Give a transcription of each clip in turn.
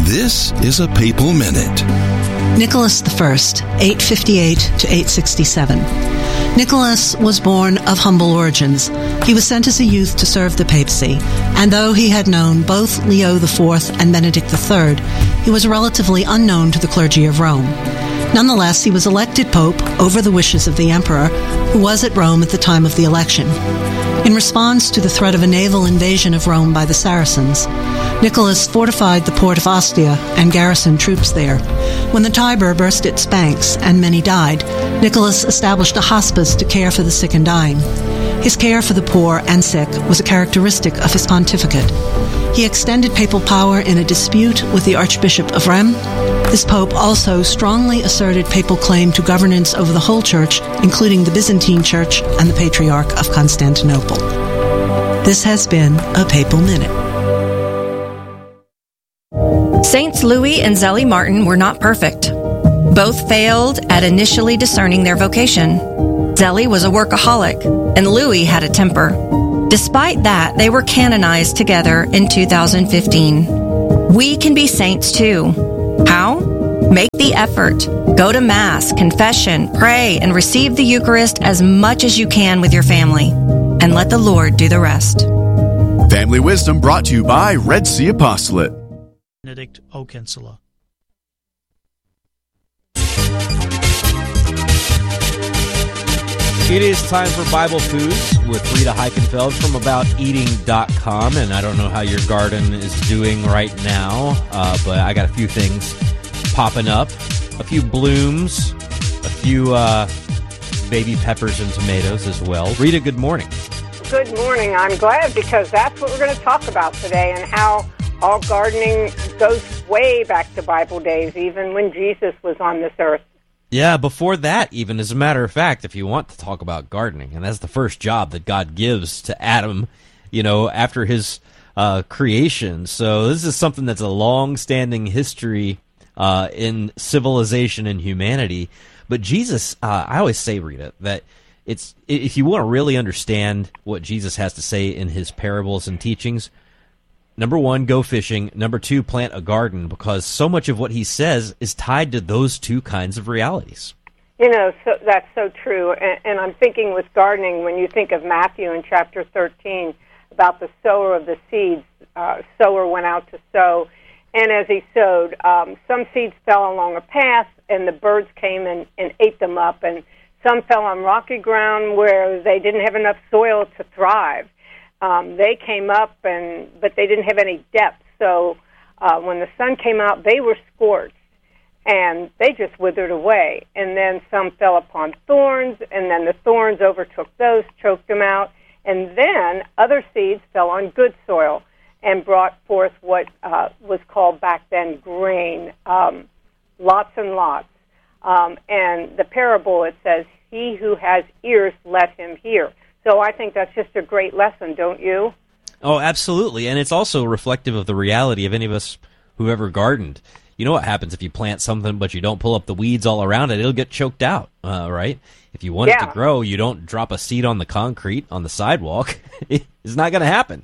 This is a Papal Minute. Nicholas I, 858 to 867. Nicholas was born of humble origins. He was sent as a youth to serve the papacy, and though he had known both Leo IV and Benedict III, he was relatively unknown to the clergy of Rome. Nonetheless, he was elected pope over the wishes of the emperor, who was at Rome at the time of the election. In response to the threat of a naval invasion of Rome by the Saracens, Nicholas fortified the port of Ostia and garrisoned troops there. When the Tiber burst its banks and many died, Nicholas established a hospice to care for the sick and dying. His care for the poor and sick was a characteristic of his pontificate. He extended papal power in a dispute with the Archbishop of Rheims. This pope also strongly asserted papal claim to governance over the whole church, including the Byzantine Church and the Patriarch of Constantinople. This has been a Papal Minute. Saints Louis and Zélie Martin were not perfect. Both failed at initially discerning their vocation. Zélie was a workaholic, and Louis had a temper. Despite that, they were canonized together in 2015. We can be saints too. How? Make the effort. Go to Mass, confession, pray, and receive the Eucharist as much as you can with your family. And let the Lord do the rest. Family Wisdom brought to you by Red Sea Apostolate. Benedict O'Kinsella. It is time for Bible Foods with Rita Heikenfeld from AboutEating.com. And I don't know how your garden is doing right now, but I got a few things popping up. A few blooms, a few baby peppers and tomatoes as well. Rita, good morning. Good morning. I'm glad because that's what we're going to talk about today and how all gardening goes way back to Bible days, even when Jesus was on this earth. Yeah, before that, even, as a matter of fact, if you want to talk about gardening, and that's the first job that God gives to Adam, after his creation. So this is something that's a long-standing history in civilization and humanity. But Jesus, I always say, Rita, that if you want to really understand what Jesus has to say in his parables and teachings, number one, go fishing. Number two, plant a garden, because so much of what he says is tied to those two kinds of realities. So that's so true. And I'm thinking with gardening, when you think of Matthew in chapter 13, about the sower of the seeds, sower went out to sow, and as he sowed, some seeds fell along a path, and the birds came and ate them up, and some fell on rocky ground where they didn't have enough soil to thrive. They came up, but they didn't have any depth. So when the sun came out, they were scorched, and they just withered away. And then some fell upon thorns, and then the thorns overtook those, choked them out. And then other seeds fell on good soil and brought forth what was called back then grain, lots and lots. And the parable, it says, "He who has ears, let him hear." So I think that's just a great lesson, don't you? Oh, absolutely. And it's also reflective of the reality of any of us who ever gardened. You know what happens if you plant something but you don't pull up the weeds all around it? It'll get choked out, right? If you want it to grow, you don't drop a seed on the concrete on the sidewalk. It's not going to happen.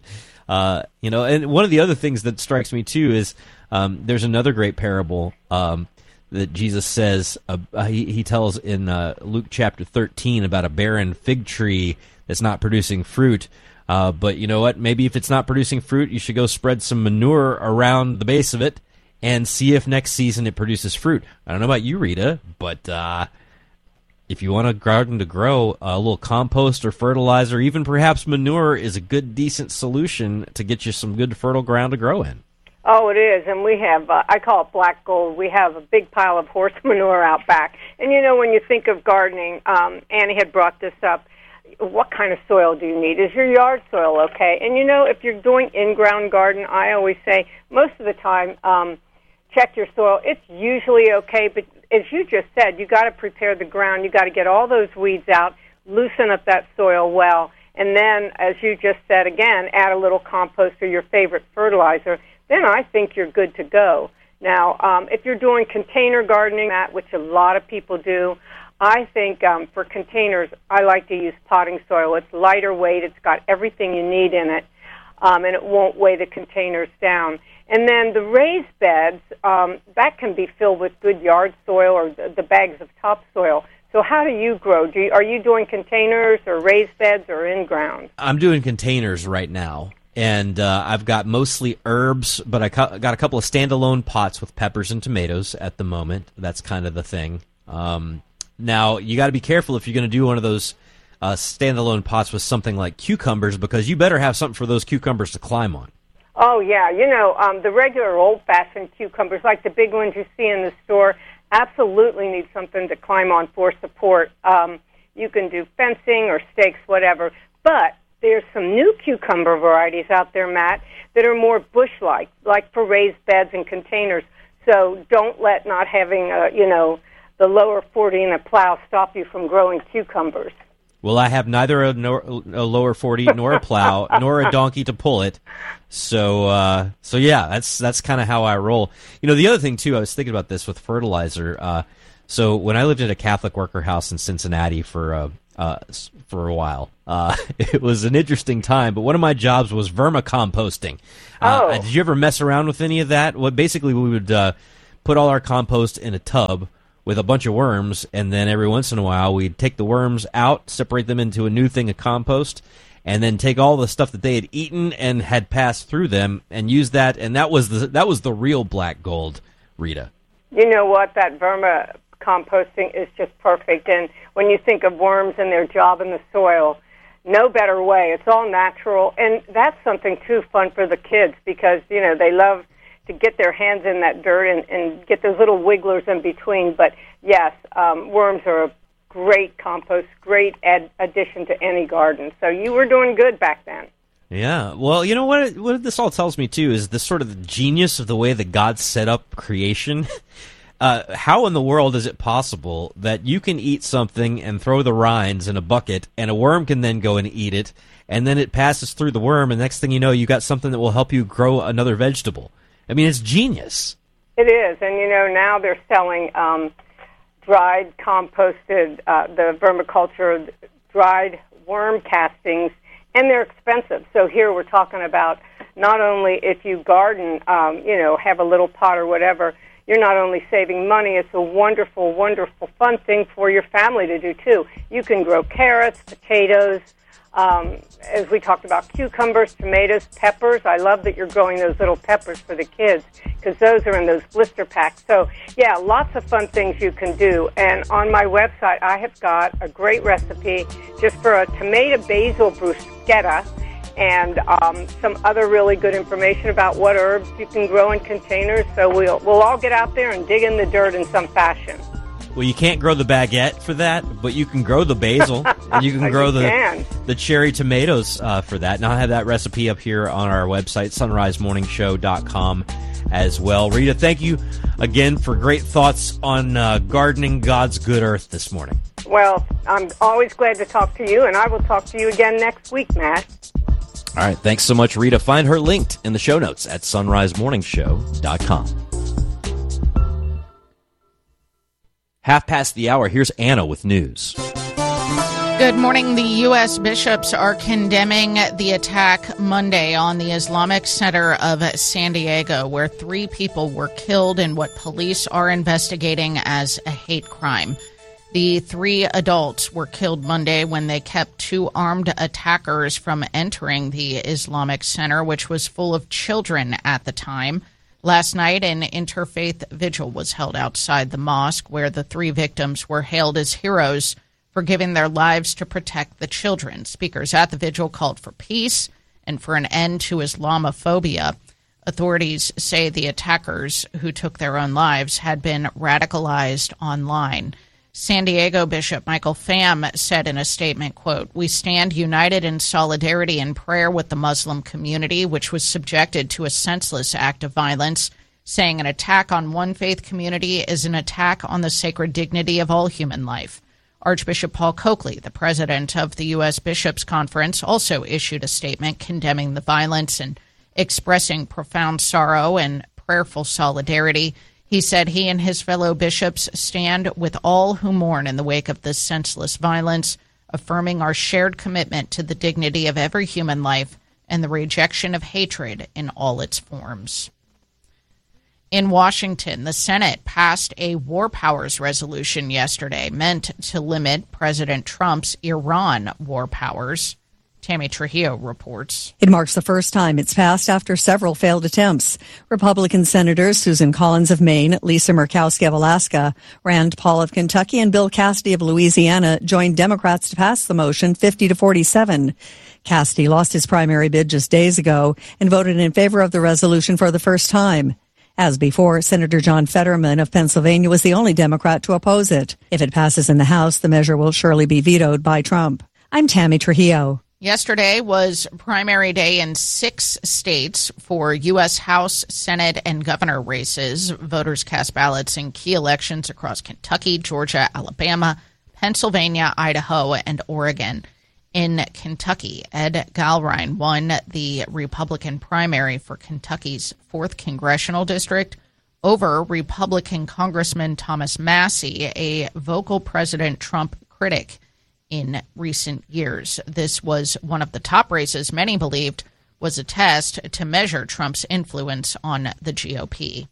And one of the other things that strikes me, too, is there's another great parable that Jesus says. He tells in Luke chapter 13 about a barren fig tree that's not producing fruit. But you know what? Maybe if it's not producing fruit, you should go spread some manure around the base of it and see if next season it produces fruit. I don't know about you, Rita, but if you want a garden to grow, a little compost or fertilizer, even perhaps manure, is a good, decent solution to get you some good fertile ground to grow in. Oh, it is, and we have, I call it black gold. We have a big pile of horse manure out back. And, when you think of gardening, Annie had brought this up, what kind of soil do you need? Is your yard soil okay? And, if you're doing in-ground garden, I always say most of the time, check your soil. It's usually okay, but as you just said, you got to prepare the ground. You got to get all those weeds out, loosen up that soil well, and then, as you just said again, add a little compost or your favorite fertilizer. Then I think you're good to go. Now, if you're doing container gardening, which a lot of people do, I think for containers, I like to use potting soil. It's lighter weight. It's got everything you need in it. and it won't weigh the containers down. And then the raised beds, that can be filled with good yard soil or the bags of topsoil. So how do you grow? Are you doing containers or raised beds or in-ground? I'm doing containers right now, and I've got mostly herbs, but I got a couple of standalone pots with peppers and tomatoes at the moment. That's kind of the thing. Now, you got to be careful if you're going to do one of those standalone pots with something like cucumbers, because you better have something for those cucumbers to climb on. Oh, yeah. The regular old-fashioned cucumbers, like the big ones you see in the store, absolutely need something to climb on for support. You can do fencing or stakes, whatever. But there's some new cucumber varieties out there, Matt, that are more bush-like, like for raised beds and containers. So don't let not having, the lower 40 in a plow stop you from growing cucumbers. Well, I have neither a lower 40 nor a plow nor a donkey to pull it. So yeah, that's kind of how I roll. The other thing too, I was thinking about this with fertilizer. So when I lived at a Catholic worker house in Cincinnati for a while, it was an interesting time. But one of my jobs was vermicomposting. Did you ever mess around with any of that? Well, basically we would put all our compost in a tub with a bunch of worms, and then every once in a while we'd take the worms out, separate them into a new thing of compost, and then take all the stuff that they had eaten and had passed through them and use that, and that was the real black gold, Rita. You know what? That vermicomposting is just perfect, and when you think of worms and their job in the soil, no better way. It's all natural, and that's something, too, fun for the kids because, they love to get their hands in that dirt and get those little wigglers in between. But, yes, worms are a great compost, great addition to any garden. So you were doing good back then. Yeah. Well, you know what this all tells me, too, is the sort of the genius of the way that God set up creation. How in the world is it possible that you can eat something and throw the rinds in a bucket and a worm can then go and eat it, and then it passes through the worm, and next thing you know, you got something that will help you grow another vegetable? I mean, it's genius. It is, and now they're selling dried, composted, the vermiculture, dried worm castings, and they're expensive. So here we're talking about not only if you garden, have a little pot or whatever, you're not only saving money, it's a wonderful, wonderful, fun thing for your family to do, too. You can grow carrots, potatoes, as we talked about, cucumbers, tomatoes, peppers. I love that you're growing those little peppers for the kids because those are in those blister packs. So, yeah, lots of fun things you can do. And on my website, I have got a great recipe just for a tomato basil bruschetta and some other really good information about what herbs you can grow in containers. So we'll all get out there and dig in the dirt in some fashion. Well, you can't grow the baguette for that, but you can grow the basil, and you can grow the cherry tomatoes for that. And I'll have that recipe up here on our website, sunrisemorningshow.com as well. Rita, thank you again for great thoughts on gardening God's good earth this morning. Well, I'm always glad to talk to you, and I will talk to you again next week, Matt. All right, thanks so much, Rita. Find her linked in the show notes at sunrisemorningshow.com. 5:30. Here's Anna with news. Good morning. The U.S. bishops are condemning the attack Monday on the Islamic Center of San Diego, where 3 people were killed in what police are investigating as a hate crime. The 3 adults were killed Monday when they kept 2 armed attackers from entering the Islamic Center, which was full of children at the time. Last night, an interfaith vigil was held outside the mosque where the 3 victims were hailed as heroes for giving their lives to protect the children. Speakers at the vigil called for peace and for an end to Islamophobia. Authorities say the attackers who took their own lives had been radicalized online. San Diego Bishop Michael Pham said in a statement, quote, "We stand united in solidarity and prayer with the Muslim community, which was subjected to a senseless act of violence, saying an attack on one faith community is an attack on the sacred dignity of all human life." Archbishop Paul Coakley, the president of the U.S. Bishops' Conference, also issued a statement condemning the violence and expressing profound sorrow and prayerful solidarity. He said he and his fellow bishops stand with all who mourn in the wake of this senseless violence, affirming our shared commitment to the dignity of every human life and the rejection of hatred in all its forms. In Washington, the Senate passed a war powers resolution yesterday meant to limit President Trump's Iran war powers. Tammy Trujillo reports. It marks the first time it's passed after several failed attempts. Republican Senators Susan Collins of Maine, Lisa Murkowski of Alaska, Rand Paul of Kentucky, and Bill Cassidy of Louisiana joined Democrats to pass the motion 50-47. Cassidy lost his primary bid just days ago and voted in favor of the resolution for the first time. As before, Senator John Fetterman of Pennsylvania was the only Democrat to oppose it. If it passes in the House, the measure will surely be vetoed by Trump. I'm Tammy Trujillo. Yesterday was primary day in 6 states for U.S. House, Senate, and governor races. Voters cast ballots in key elections across Kentucky, Georgia, Alabama, Pennsylvania, Idaho, and Oregon. In Kentucky, Ed Galrein won the Republican primary for Kentucky's 4th congressional district over Republican Congressman Thomas Massie, a vocal President Trump critic in recent years. This was one of the top races many believed was a test to measure Trump's influence on the GOP.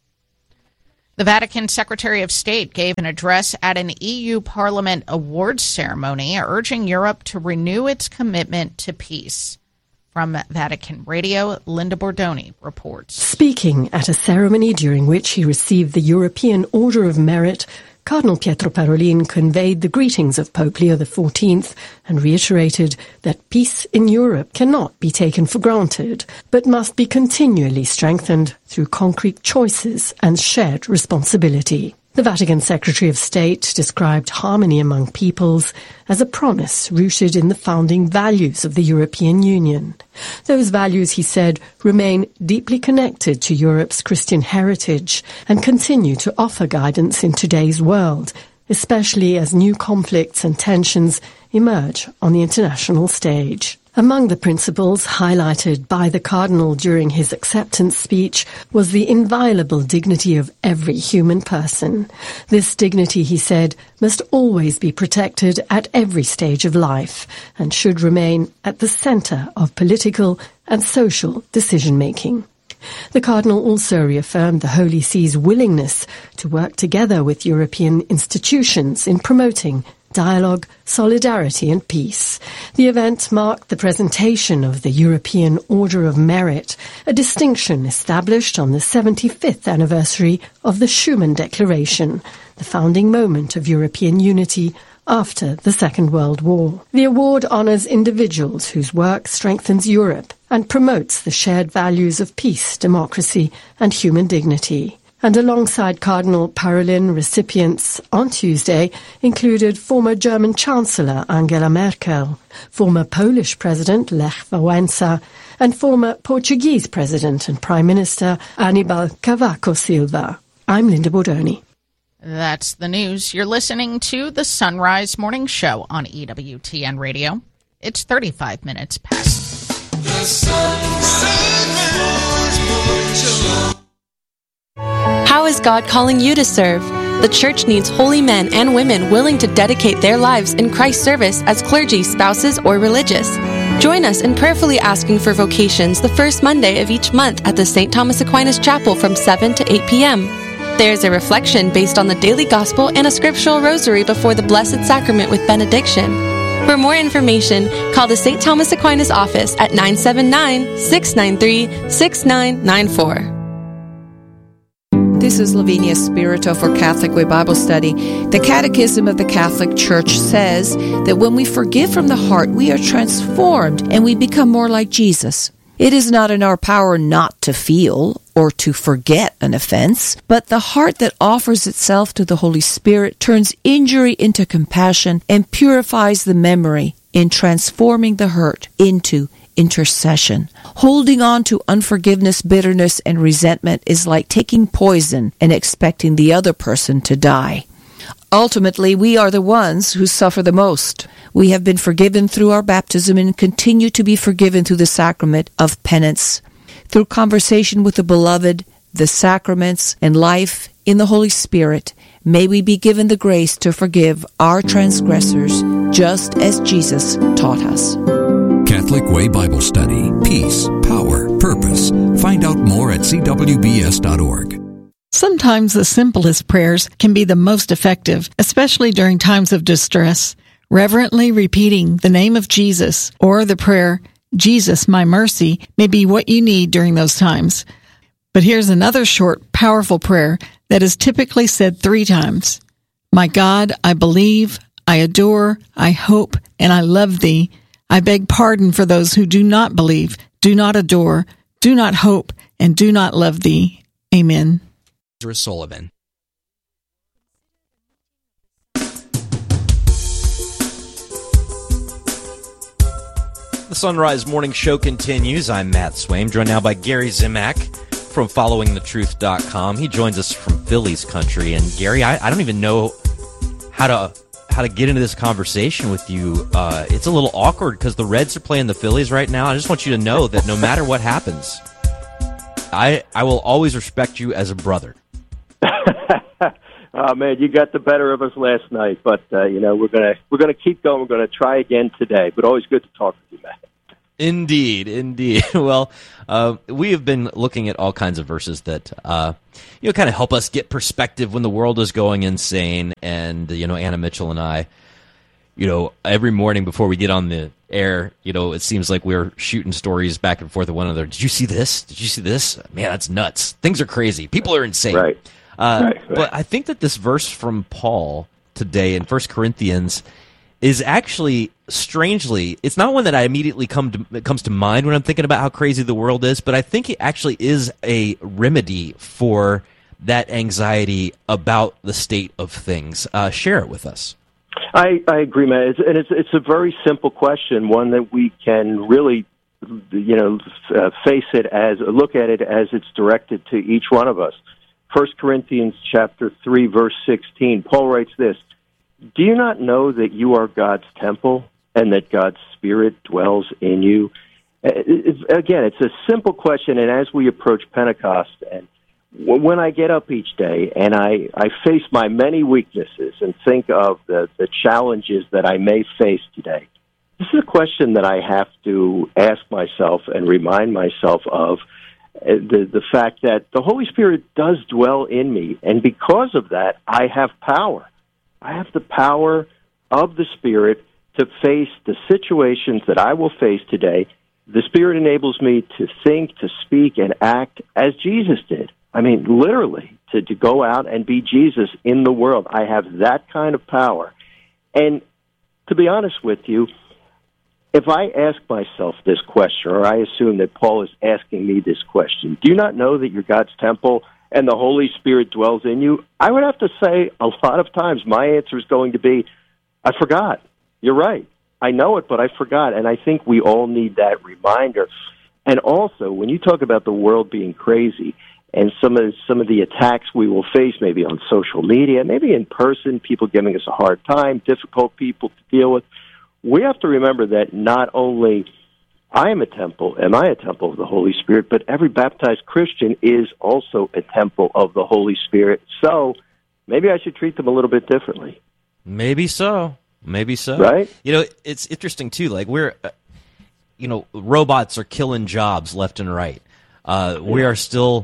The Vatican Secretary of State gave an address at an EU Parliament awards ceremony urging Europe to renew its commitment to peace. From Vatican Radio, Linda Bordoni reports. Speaking at a ceremony during which he received the European Order of Merit, Cardinal Pietro Parolin conveyed the greetings of Pope Leo XIV and reiterated that peace in Europe cannot be taken for granted, but must be continually strengthened through concrete choices and shared responsibility. The Vatican Secretary of State described harmony among peoples as a promise rooted in the founding values of the European Union. Those values, he said, remain deeply connected to Europe's Christian heritage and continue to offer guidance in today's world, especially as new conflicts and tensions emerge on the international stage. Among the principles highlighted by the Cardinal during his acceptance speech was the inviolable dignity of every human person. This dignity, he said, must always be protected at every stage of life and should remain at the center of political and social decision-making. The Cardinal also reaffirmed the Holy See's willingness to work together with European institutions in promoting dialogue, solidarity and peace. The event marked the presentation of the European Order of Merit, a distinction established on the 75th anniversary of the Schuman Declaration, the founding moment of European unity after the Second World War. The award honors individuals whose work strengthens Europe and promotes the shared values of peace, democracy and human dignity. And alongside Cardinal Parolin, recipients on Tuesday included former German Chancellor Angela Merkel, former Polish President Lech Wałęsa, and former Portuguese President and Prime Minister Aníbal Cavaco Silva. I'm Linda Bordoni. That's the news. You're listening to the Sunrise Morning Show on EWTN Radio. It's 35 minutes past. The Sunrise Morning Show. How is God calling you to serve? The church needs holy men and women willing to dedicate their lives in Christ's service as clergy, spouses, or religious. Join us in prayerfully asking for vocations the first Monday of each month at the St. Thomas Aquinas Chapel from 7 to 8 p.m. There's a reflection based on the daily gospel and a scriptural rosary before the Blessed Sacrament with benediction. For more information, call the St. Thomas Aquinas office at 979-693-6994. This is Lavinia Spirito for Catholic Way Bible Study. The Catechism of the Catholic Church says that when we forgive from the heart, we are transformed and we become more like Jesus. It is not in our power not to feel or to forget an offense, but the heart that offers itself to the Holy Spirit turns injury into compassion and purifies the memory in transforming the hurt into intercession. Holding on to unforgiveness, bitterness, and resentment is like taking poison and expecting the other person to die. Ultimately, we are the ones who suffer the most. We have been forgiven through our baptism and continue to be forgiven through the sacrament of penance. Through conversation with the beloved, the sacraments, and life in the Holy Spirit, may we be given the grace to forgive our transgressors, just as Jesus taught us. Catholic Way Bible Study. Peace, power, purpose. Find out more at cwbs.org. Sometimes the simplest prayers can be the most effective, especially during times of distress. Reverently repeating the name of Jesus or the prayer, Jesus, my mercy, may be what you need during those times. But here's another short, powerful prayer that is typically said 3 times. My God, I believe, I adore, I hope, and I love thee. I beg pardon for those who do not believe, do not adore, do not hope, and do not love thee. Amen. Sullivan. The Sunrise Morning Show continues. I'm Matt Swaim, joined now by Gary Zimak from followingthetruth.com. He joins us from Phillies country. And Gary, I don't even know how to get into this conversation with you. It's a little awkward because the Reds are playing the Phillies right now. I just want you to know that no matter what happens, I will always respect you as a brother. Oh man, you got the better of us last night, but we're gonna keep going. We're gonna try again today. But always good to talk with you, Matt. Indeed. Well, we have been looking at all kinds of verses that kind of help us get perspective when the world is going insane. And Anna Mitchell and I, every morning before we get on the air, it seems like we're shooting stories back and forth with one another. Did you see this? Did you see this? Man, that's nuts. Things are crazy. People are insane. Right. Right. But I think that this verse from Paul today in 1 Corinthians is actually, strangely, it's not one that I immediately comes to mind when I'm thinking about how crazy the world is, but I think it actually is a remedy for that anxiety about the state of things. Share it with us. I agree, Matt. It's a very simple question, one that we can really, look at it as it's directed to each one of us. 1 Corinthians chapter 3, verse 16, Paul writes this, do you not know that you are God's temple and that God's Spirit dwells in you? Again, it's a simple question, and as we approach Pentecost, and when I get up each day and I face my many weaknesses and think of the challenges that I may face today, this is a question that I have to ask myself and remind myself of, the fact that the Holy Spirit does dwell in me, and because of that, I have power. I have the power of the Spirit to face the situations that I will face today. The Spirit enables me to think, to speak, and act as Jesus did. I mean, literally, to go out and be Jesus in the world. I have that kind of power. And to be honest with you, if I ask myself this question, or I assume that Paul is asking me this question, do you not know that you're God's temple and the Holy Spirit dwells in you? I would have to say a lot of times my answer is going to be, I forgot. You're right. I know it, but I forgot. And I think we all need that reminder. And also, when you talk about the world being crazy and some of the attacks we will face, maybe on social media, maybe in person, people giving us a hard time, difficult people to deal with, we have to remember that not only am I a temple of the Holy Spirit, but every baptized Christian is also a temple of the Holy Spirit. So maybe I should treat them a little bit differently. Maybe so. Right? It's interesting, too. Like, we're, robots are killing jobs left and right. We are still,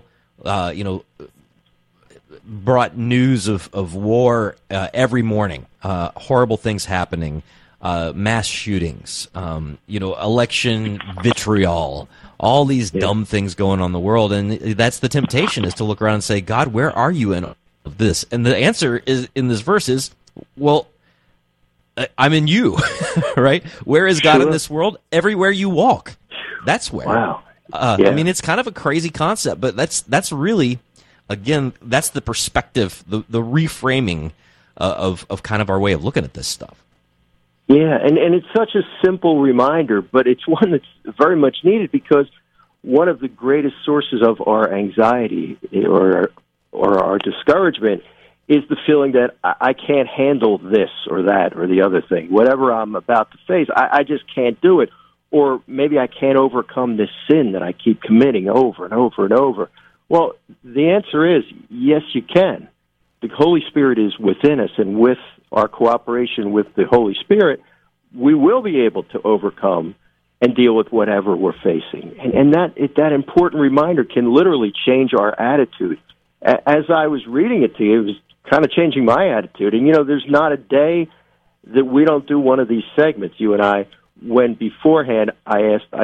brought news of war every morning, horrible things happening. Mass shootings, election vitriol, all these dumb things going on in the world. And that's the temptation, is to look around and say, God, where are you in all of this? And the answer is in this verse is, well, I'm in you, right? Where is God in this world? Everywhere you walk. That's where. Wow. I mean, it's kind of a crazy concept, but that's really, again, that's the perspective, the reframing of kind of our way of looking at this stuff. Yeah, and it's such a simple reminder, but it's one that's very much needed, because one of the greatest sources of our anxiety or our discouragement is the feeling that I can't handle this or that or the other thing. Whatever I'm about to face, I just can't do it. Or maybe I can't overcome this sin that I keep committing over and over and over. Well, the answer is, yes, you can. The Holy Spirit is within us, and with our cooperation with the Holy Spirit, we will be able to overcome and deal with whatever we're facing. And that important reminder can literally change our attitude. As I was reading it to you, it was kind of changing my attitude. And, there's not a day that we don't do one of these segments, you and I, when beforehand I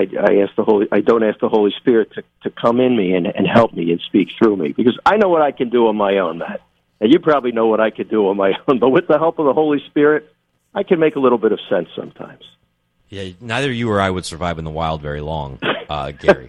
don't ask the Holy Spirit to come in me and help me and speak through me, because I know what I can do on my own, Matt, and you probably know what I could do on my own. But with the help of the Holy Spirit, I can make a little bit of sense sometimes. Yeah, neither you or I would survive in the wild very long, Gary.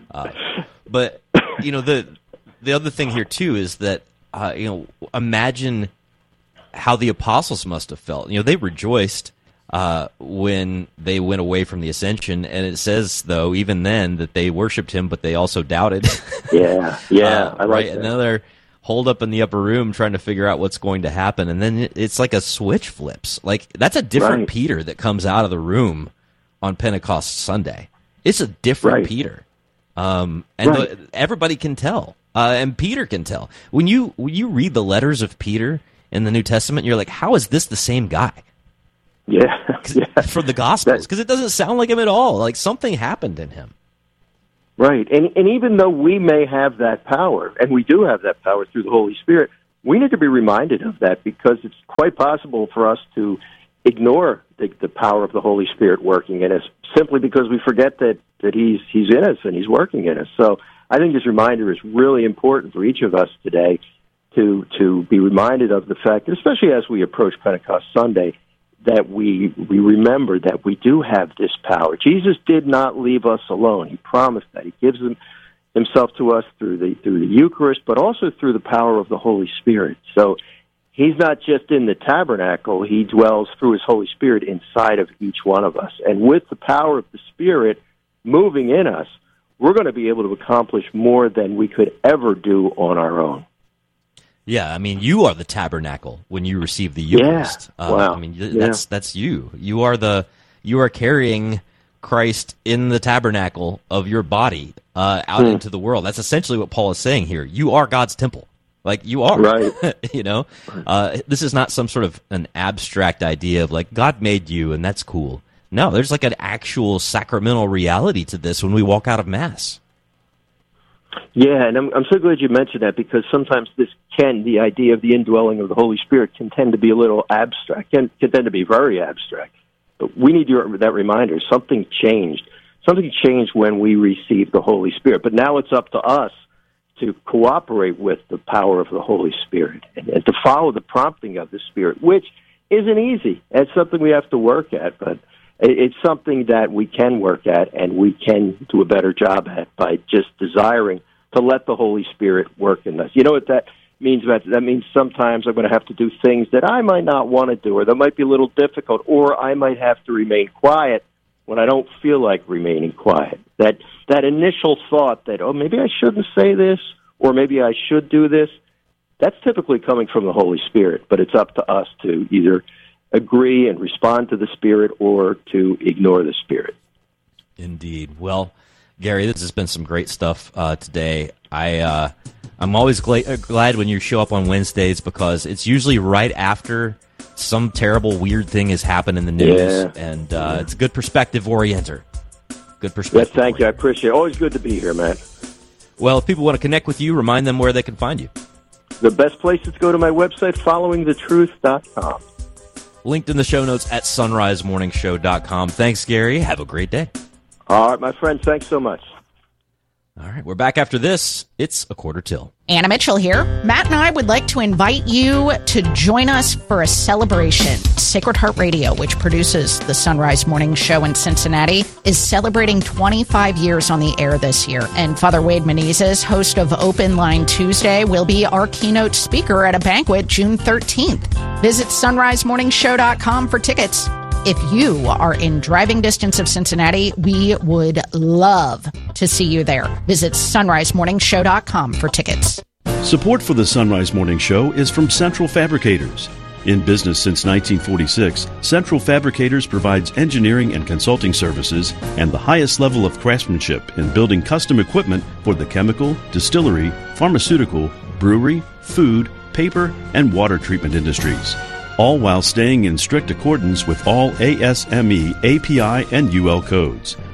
But the other thing here too is that imagine how the apostles must have felt. They rejoiced when they went away from the ascension, and it says, though, even then, that they worshipped him, but they also doubted. Yeah, I like that. And now they're holed up in the upper room trying to figure out what's going to happen, and then it's like a switch flips. Like, that's a different Peter that comes out of the room on Pentecost Sunday. It's a different Peter, and everybody can tell, and Peter can tell. When you read the letters of Peter in the New Testament, you're like, how is this the same guy? Yeah. From the Gospels, because it doesn't sound like him at all. Like something happened in him. Right, and even though we may have that power, and we do have that power through the Holy Spirit, we need to be reminded of that, because it's quite possible for us to ignore the power of the Holy Spirit working in us simply because we forget that He's in us and He's working in us. So I think this reminder is really important for each of us today to be reminded of the fact, especially as we approach Pentecost Sunday, that we remember that we do have this power. Jesus did not leave us alone. He promised that. He gives himself to us through the Eucharist, but also through the power of the Holy Spirit. So He's not just in the tabernacle. He dwells through His Holy Spirit inside of each one of us. And with the power of the Spirit moving in us, we're going to be able to accomplish more than we could ever do on our own. Yeah, I mean, you are the tabernacle when you receive the Eucharist. Yeah. Wow. I mean, that's you. You are carrying Christ in the tabernacle of your body out into the world. That's essentially what Paul is saying here. You are God's temple. Like, you are. Right. This is not some sort of an abstract idea of like, God made you and that's cool. No, there's like an actual sacramental reality to this when we walk out of Mass. Yeah, and I'm so glad you mentioned that, because sometimes the idea of the indwelling of the Holy Spirit can tend to be a little abstract, can tend to be very abstract. But we need that reminder. Something changed. Something changed when we received the Holy Spirit. But now it's up to us to cooperate with the power of the Holy Spirit and to follow the prompting of the Spirit, which isn't easy. It's something we have to work at, but it's something that we can work at and we can do a better job at by just desiring to let the Holy Spirit work in us. You know what that means? That means sometimes I'm going to have to do things that I might not want to do, or that might be a little difficult, or I might have to remain quiet when I don't feel like remaining quiet. That initial thought that, oh, maybe I shouldn't say this, or maybe I should do this, that's typically coming from the Holy Spirit, but it's up to us to either agree and respond to the Spirit or to ignore the Spirit. Indeed. Well, Gary, this has been some great stuff today. I'm always glad when you show up on Wednesdays, because it's usually right after some terrible, weird thing has happened in the news, and it's a good perspective orienter. Good perspective. Yes, thank you. I appreciate it. Always good to be here, Matt. Well, if people want to connect with you, remind them where they can find you. The best place is to go to my website, followingthetruth.com. Linked in the show notes at sunrisemorningshow.com. Thanks, Gary. Have a great day. All right, my friend. Thanks so much. All right, we're back after this. It's a quarter till. Anna Mitchell here. Matt and I would like to invite you to join us for a celebration. Sacred Heart Radio, which produces the Sunrise Morning Show in Cincinnati, is celebrating 25 years on the air this year. And Father Wade Menezes, host of Open Line Tuesday, will be our keynote speaker at a banquet June 13th. Visit sunrisemorningshow.com for tickets. If you are in driving distance of Cincinnati, we would love to see you there. Visit sunrisemorningshow.com for tickets. Support for the Sunrise Morning Show is from Central Fabricators. In business since 1946, Central Fabricators provides engineering and consulting services and the highest level of craftsmanship in building custom equipment for the chemical, distillery, pharmaceutical, brewery, food, paper, and water treatment industries, all while staying in strict accordance with all ASME, API, and UL codes.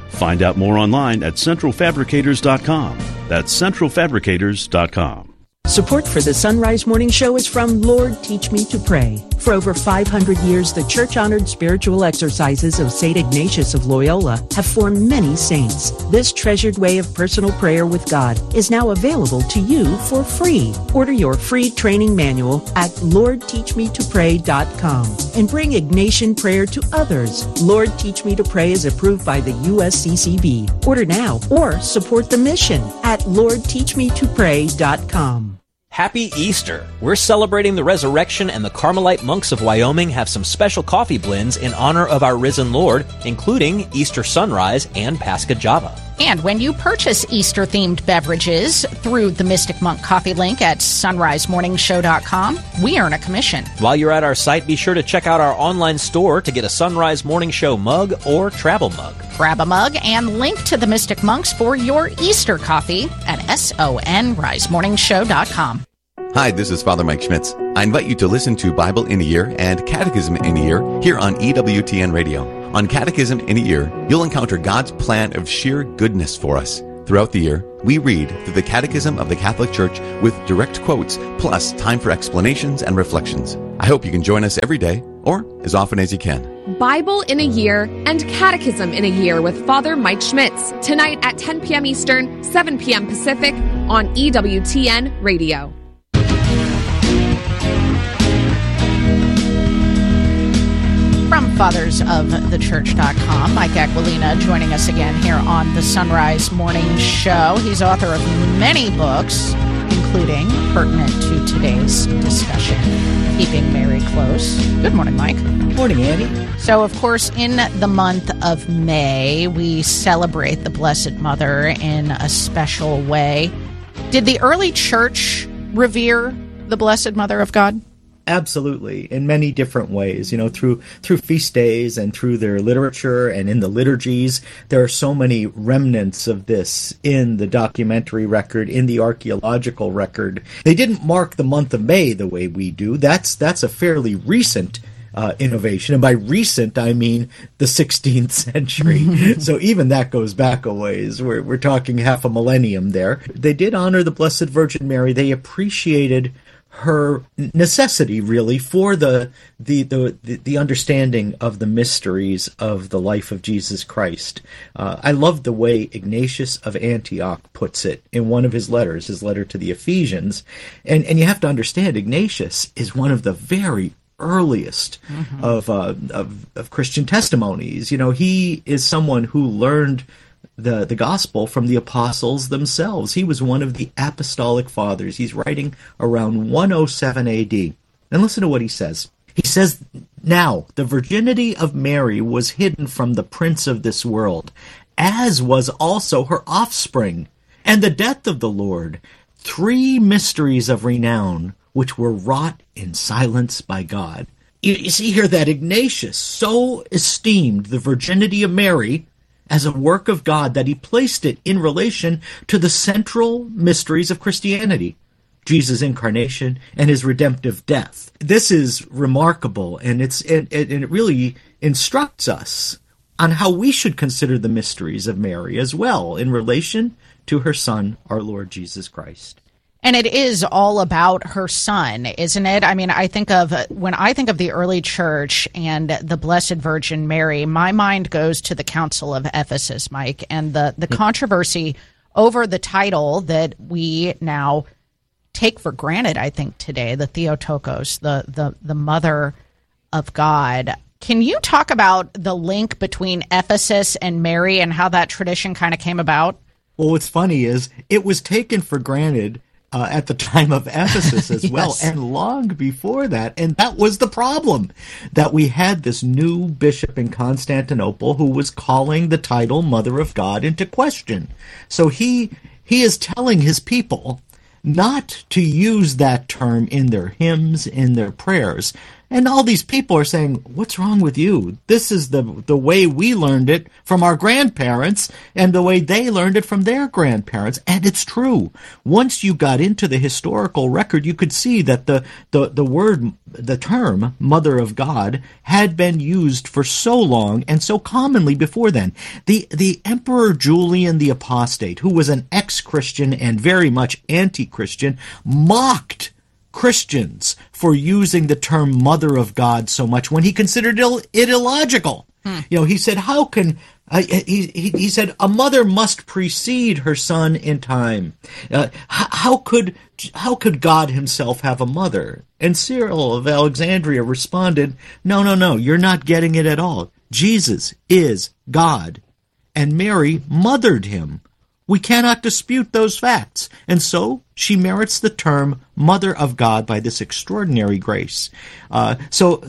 Find out more online at centralfabricators.com. That's centralfabricators.com. Support for the Sunrise Morning Show is from Lord Teach Me to Pray. For over 500 years, the church-honored spiritual exercises of St. Ignatius of Loyola have formed many saints. This treasured way of personal prayer with God is now available to you for free. Order your free training manual at LordTeachMeToPray.com and bring Ignatian prayer to others. Lord Teach Me to Pray is approved by the USCCB. Order now or support the mission at LordTeachMeToPray.com. Happy Easter! We're celebrating the resurrection, and the Carmelite monks of Wyoming have some special coffee blends in honor of our risen Lord, including Easter Sunrise and Pascha Java. And when you purchase Easter-themed beverages through the Mystic Monk coffee link at sunrisemorningshow.com, we earn a commission. While you're at our site, be sure to check out our online store to get a Sunrise Morning Show mug or travel mug. Grab a mug and link to the Mystic Monks for your Easter coffee at sunrisemorningshow.com. Hi, this is Father Mike Schmitz. I invite you to listen to Bible in a Year and Catechism in a Year here on EWTN Radio. On Catechism in a Year, you'll encounter God's plan of sheer goodness for us. Throughout the year, we read through the Catechism of the Catholic Church with direct quotes, plus time for explanations and reflections. I hope you can join us every day, or as often as you can. Bible in a Year and Catechism in a Year with Father Mike Schmitz, tonight at 10 p.m. Eastern, 7 p.m. Pacific on EWTN Radio. From fathersofthechurch.com, Mike Aquilina joining us again here on the Sunrise Morning Show. He's author of many books, including, pertinent to today's discussion, Keeping Mary Close. Good morning, Mike. Morning, Andy. So, of course, in the month of May, we celebrate the Blessed Mother in a special way. Did the early church revere the Blessed Mother of God? Absolutely, in many different ways, through feast days and through their literature and in the liturgies. There are so many remnants of this in the documentary record, in the archaeological record. They didn't mark the month of May the way we do. That's a fairly recent innovation, and by recent I mean the 16th century. So even that goes back a ways. We're talking half a millennium there. They did honor the Blessed Virgin Mary. They appreciated her necessity, really, for the understanding of the mysteries of the life of Jesus Christ. I love the way Ignatius of Antioch puts it in one of his letters, his letter to the Ephesians. And you have to understand, Ignatius is one of the very earliest of Christian testimonies. He is someone who learned the gospel from the apostles themselves. He was one of the apostolic fathers. He's writing around 107 AD. And listen to what he says. He says, "Now the virginity of Mary was hidden from the prince of this world, as was also her offspring, and the death of the Lord, 3 mysteries of renown, which were wrought in silence by God." You see here that Ignatius so esteemed the virginity of Mary as a work of God that he placed it in relation to the central mysteries of Christianity, Jesus' incarnation and his redemptive death. This is remarkable, and it really instructs us on how we should consider the mysteries of Mary as well in relation to her Son, our Lord Jesus Christ. And it is all about her son, isn't it? I mean, when I think of the early church and the Blessed Virgin Mary, my mind goes to the Council of Ephesus, Mike, and the controversy over the title that we now take for granted, I think, today, the Theotokos, the Mother of God. Can you talk about the link between Ephesus and Mary and how that tradition kind of came about? Well, what's funny is it was taken for granted at the time of Ephesus as well, yes, and long before that. And that was the problem, that we had this new bishop in Constantinople who was calling the title Mother of God into question. So he is telling his people not to use that term in their hymns, in their prayers. And all these people are saying, what's wrong with you? This is the way we learned it from our grandparents and the way they learned it from their grandparents. And it's true. Once you got into the historical record, you could see that the word the term Mother of God had been used for so long and so commonly before then. The Emperor Julian the Apostate, who was an ex-Christian and very much anti-Christian, mocked Christians for using the term Mother of God so much when he considered it illogical. He said, how can... he said, a mother must precede her son in time. How could God himself have a mother? And Cyril of Alexandria responded, no, you're not getting it at all. Jesus is God, and Mary mothered him. We cannot dispute those facts, and so she merits the term Mother of God by this extraordinary grace. So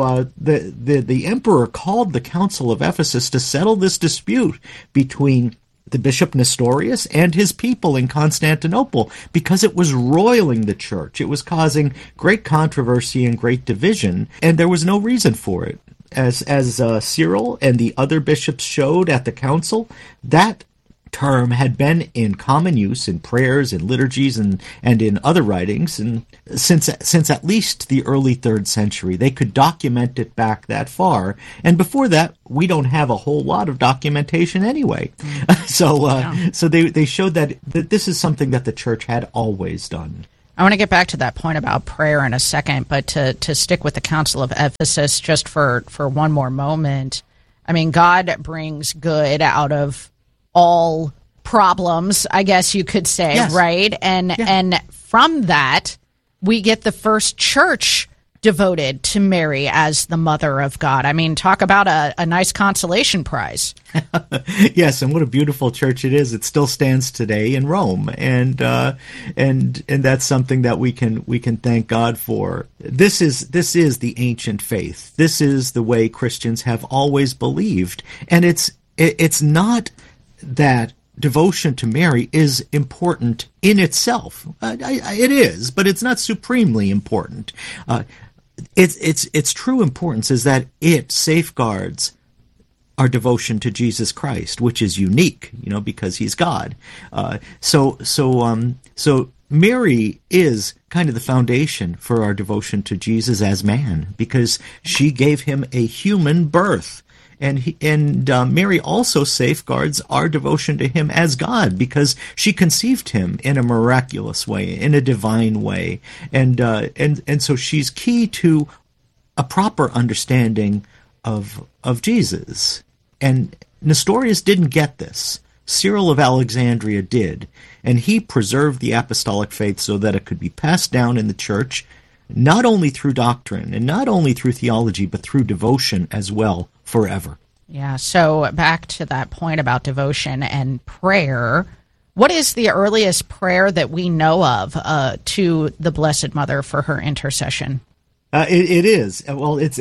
the emperor called the Council of Ephesus to settle this dispute between the Bishop Nestorius and his people in Constantinople, because it was roiling the church. It was causing great controversy and great division, and there was no reason for it. As Cyril and the other bishops showed at the council, that term had been in common use in prayers and liturgies and in other writings and since at least the early 3rd century. They could document it back that far, and before that we don't have a whole lot of documentation anyway. So they showed that this is something that the church had always done. I want to get back to that point about prayer in a second, but to stick with the Council of Ephesus just for one more moment. I mean, God brings good out of all problems, I guess you could say, yes. Right? And from that, we get the first church devoted to Mary as the Mother of God. I mean, talk about a nice consolation prize. Yes, and what a beautiful church it is. It still stands today in Rome, and that's something that we can thank God for. This is the ancient faith. This is the way Christians have always believed, and it's not that devotion to Mary is important in itself. It is, but it's not supremely important. Its true importance is that it safeguards our devotion to Jesus Christ, which is unique, because he's God. So Mary is kind of the foundation for our devotion to Jesus as man, because she gave him a human birth. And Mary also safeguards our devotion to him as God, because she conceived him in a miraculous way, in a divine way, and so she's key to a proper understanding of Jesus. And Nestorius didn't get this. Cyril of Alexandria did, and he preserved the apostolic faith so that it could be passed down in the church, not only through doctrine and not only through theology, but through devotion as well, forever. Yeah, so back to that point about devotion and prayer, what is the earliest prayer that we know of to the Blessed Mother for her intercession? It is. Well, it's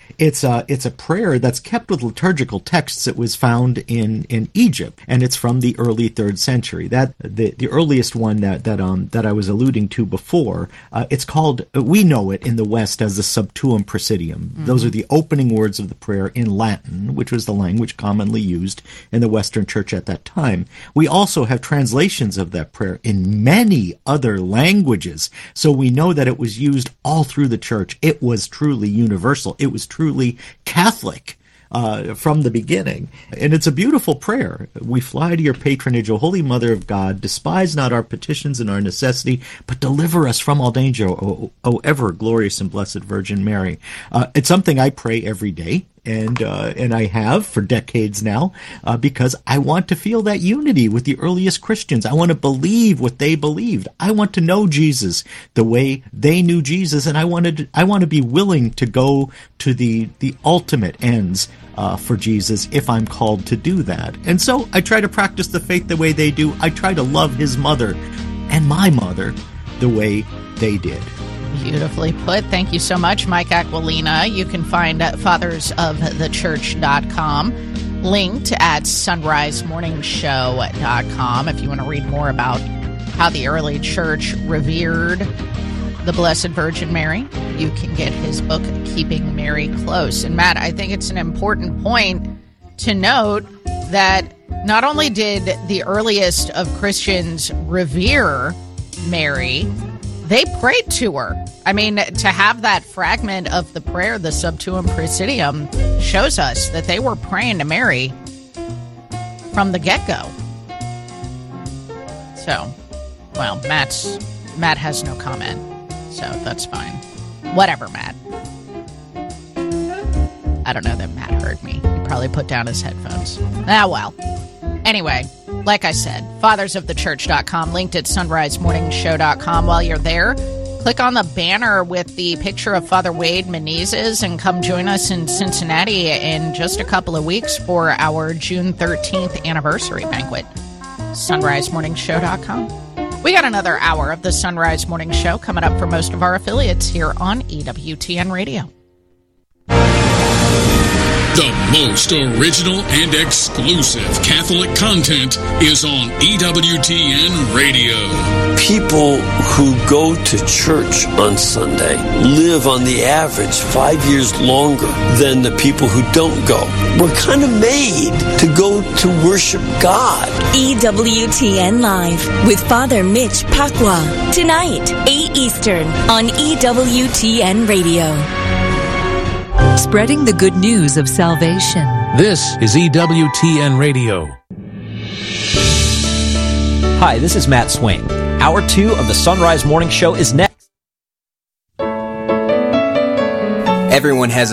a prayer that's kept with liturgical texts. It was found in Egypt, and it's from the early 3rd century. That the earliest one that I was alluding to before. It's called. We know it in the West as the Sub Tuum Praesidium. Mm-hmm. Those are the opening words of the prayer in Latin, which was the language commonly used in the Western Church at that time. We also have translations of that prayer in many other languages, so we know that it was used all through the Church. It was truly universal. It was truly Catholic from the beginning. And it's a beautiful prayer. We fly to your patronage, O Holy Mother of God. Despise not our petitions and our necessity, but deliver us from all danger, O ever glorious and blessed Virgin Mary. It's something I pray every day. And I have for decades now, because I want to feel that unity with the earliest Christians. I want to believe what they believed. I want to know Jesus the way they knew Jesus, and I want to be willing to go to the ultimate ends for Jesus if I'm called to do that. And so I try to practice the faith the way they do. I try to love his mother and my mother the way they did. Beautifully put. Thank you so much, Mike Aquilina. You can find fathersofthechurch.com linked at sunrisemorningshow.com if you want to read more about how the early church revered the Blessed Virgin Mary. You can get his book, Keeping Mary Close. And Matt, I think it's an important point to note that not only did the earliest of Christians revere Mary, they prayed to her. I mean, to have that fragment of the prayer, the Subtuum Praesidium, shows us that they were praying to Mary from the get-go. So, well, Matt has no comment, so that's fine. Whatever, Matt. I don't know that Matt heard me. He probably put down his headphones. Ah, well. Anyway, like I said, fathersofthechurch.com, linked at sunrisemorningshow.com. While you're there, click on the banner with the picture of Father Wade Menezes and come join us in Cincinnati in just a couple of weeks for our June 13th anniversary banquet. sunrisemorningshow.com. We got another hour of the Sunrise Morning Show coming up for most of our affiliates here on EWTN Radio. The most original and exclusive Catholic content is on EWTN Radio. People who go to church on Sunday live on the average 5 years longer than the people who don't go. We're kind of made to go to worship God. EWTN Live with Father Mitch Pacwa. Tonight, 8 Eastern on EWTN Radio. Spreading the good news of salvation. This is EWTN Radio. Hi, this is Matt Swain. Hour 2 of the Sunrise Morning Show is next. Everyone has